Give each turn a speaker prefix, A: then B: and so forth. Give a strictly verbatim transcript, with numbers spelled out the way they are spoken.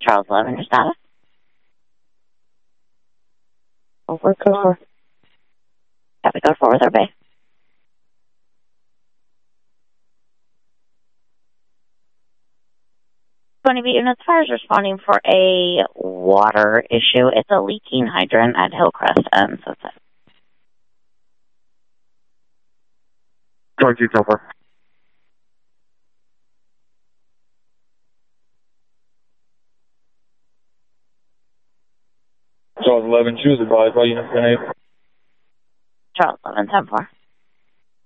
A: Charles eleven, your status?
B: Over code four.
A: Copy, code four with our bay. twenty B units, fire's responding for a water issue. It's a leaking hydrant at Hillcrest Ends. That's it.
B: twenty-two, over. Charles eleven, choose advised by unit ten eight.
A: Charles eleven, ten four.